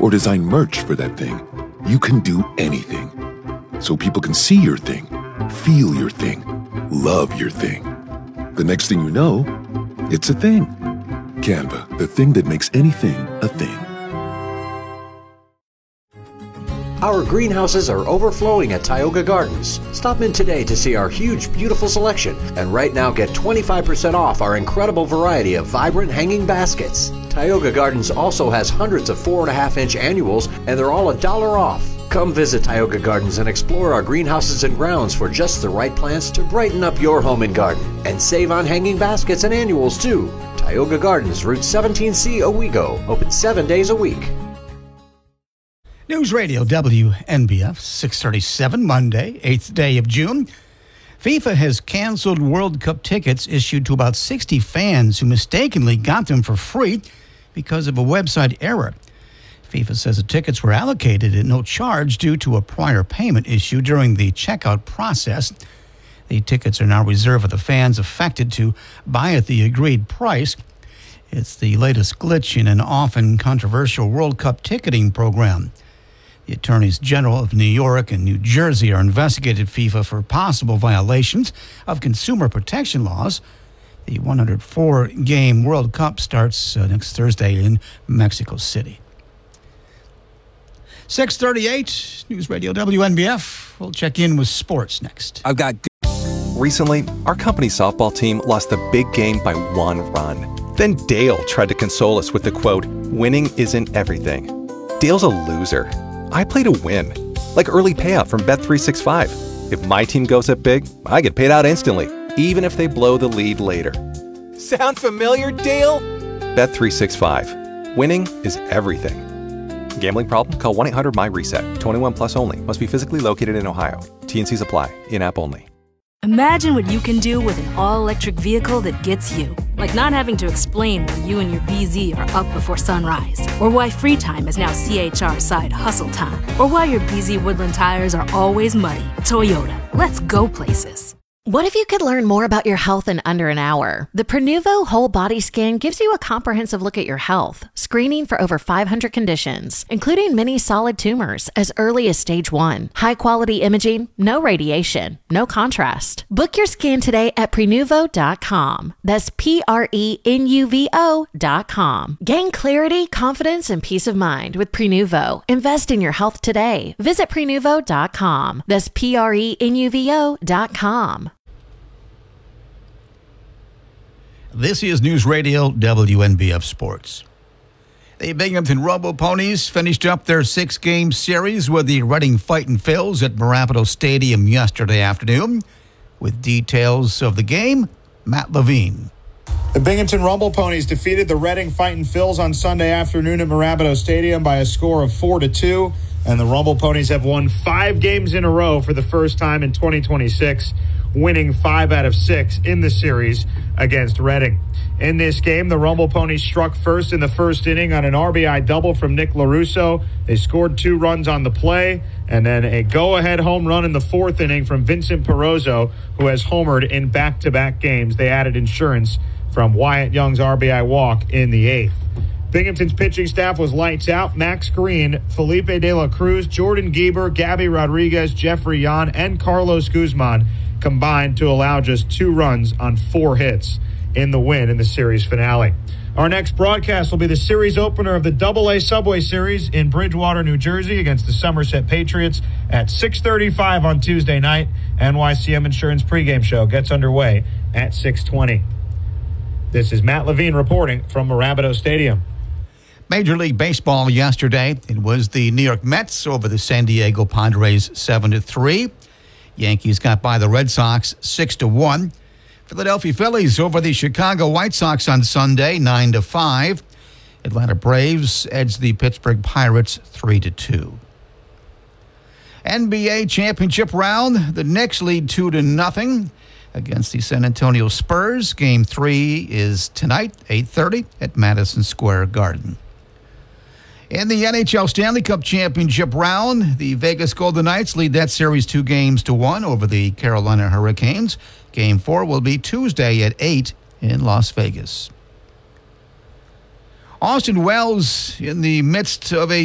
or design merch for that thing, you can do anything. So people can see your thing, feel your thing, love your thing. The next thing you know, it's a thing. Canva, the thing that makes anything a thing. Our greenhouses are overflowing at Tioga Gardens. Stop in today to see our huge, beautiful selection, and right now get 25% off our incredible variety of vibrant hanging baskets. Tioga Gardens also has hundreds of 4.5-inch annuals, and they're all $1 off. Come visit Tioga Gardens and explore our greenhouses and grounds for just the right plants to brighten up your home and garden. And save on hanging baskets and annuals too. Tioga Gardens, Route 17C, Owego, open 7 days a week. News Radio WNBF, 637, Monday, 8th day of June. FIFA has canceled World Cup tickets issued to about 60 fans who mistakenly got them for free because of a website error. FIFA says the tickets were allocated at no charge due to a prior payment issue during the checkout process. The tickets are now reserved for the fans affected to buy at the agreed price. It's the latest glitch in an often controversial World Cup ticketing program. The attorneys general of New York and New Jersey are investigating FIFA for possible violations of consumer protection laws. The 104-game World Cup starts next Thursday in Mexico City. 6:38, News Radio WNBF. We'll check in with sports next. Recently, our company softball team lost a big game by 1 run. Then Dale tried to console us with the quote, "Winning isn't everything." Dale's a loser. I play to win, like early payout from Bet365. If my team goes up big, I get paid out instantly, even if they blow the lead later. Sound familiar, Dale? Bet365. Winning is everything. Gambling problem? Call 1-800-MY-RESET. 21 plus only. Must be physically located in Ohio. T&Cs apply. In-app only. Imagine what you can do with an all-electric vehicle that gets you. Like not having to explain why you and your BZ are up before sunrise. Or why free time is now CHR side hustle time. Or why your BZ Woodland tires are always muddy. Toyota. Let's go places. What if you could learn more about your health in under an hour? The Prenuvo Whole Body Scan gives you a comprehensive look at your health, screening for over 500 conditions, including many solid tumors as early as stage 1. High-quality imaging, no radiation, no contrast. Book your scan today at Prenuvo.com. That's Prenuvo.com. Gain clarity, confidence, and peace of mind with Prenuvo. Invest in your health today. Visit Prenuvo.com. That's Prenuvo.com. This is News Radio WNBF Sports. The Binghamton Rumble Ponies finished up their 6-game series with the Reading Fightin' Phils at Marabito Stadium yesterday afternoon. With details of the game, Matt Levine. The Binghamton Rumble Ponies defeated the Reading Fightin' Phils on Sunday afternoon at Marabito Stadium by a score of 4-2. And the Rumble Ponies have won 5 games in a row for the first time in 2026, winning 5 out of 6 in the series against Reading. In this game, the Rumble Ponies struck first in the first inning on an RBI double from Nick LaRusso. They scored 2 runs on the play, and then a go-ahead home run in the 4th inning from Vincent Perozzo, who has homered in back-to-back games. They added insurance from Wyatt Young's RBI walk in the 8th. Binghamton's pitching staff was lights out. Max Green, Felipe De La Cruz, Jordan Gieber, Gabby Rodriguez, Jeffrey Yan, and Carlos Guzman combined to allow just 2 runs on 4 hits in the win in the series finale. Our next broadcast will be the series opener of the AA Subway Series in Bridgewater, New Jersey against the Somerset Patriots at 6:35 on Tuesday night. NYCM Insurance pregame show gets underway at 6:20. This is Matt Levine reporting from Marabito Stadium. Major League Baseball yesterday. It was the New York Mets over the San Diego Padres 7-3. Yankees got by the Red Sox 6-1. Philadelphia Phillies over the Chicago White Sox on Sunday 9-5. Atlanta Braves edged the Pittsburgh Pirates 3-2. NBA championship round. The Knicks lead 2-0 against the San Antonio Spurs. Game 3 is tonight, 8:30 at Madison Square Garden. In the NHL Stanley Cup Championship round, the Vegas Golden Knights lead that series 2-1 over the Carolina Hurricanes. Game 4 will be Tuesday at 8 in Las Vegas. Austin Wells in the midst of a